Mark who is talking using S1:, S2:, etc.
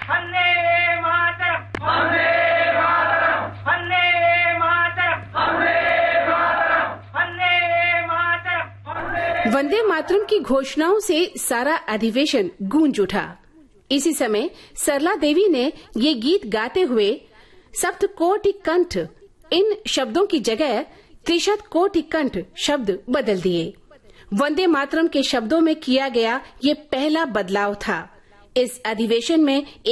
S1: वंदे मातरम, वंदे मातरम, वंदे मातरम, वंदे मातरम, वंदे मातरम।
S2: वंदे मातरम की घोषणाओं से सारा अधिवेशन गूंज उठा। इसी समय सरला देवी ने ये गीत गाते हुए सप्तकोटि कंठ इन शब्दों की जगह त्रिशत कोटि कंठ शब्द बदल दिए। वंदे मातरम के शब्दों में किया गया ये पहला बदलाव था। इस अधिवेशन में